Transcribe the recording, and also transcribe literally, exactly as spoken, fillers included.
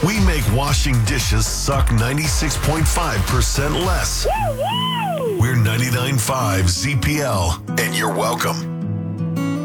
We make washing dishes suck ninety-six point five percent less. We're ninety-nine point five Z P L, and you're welcome.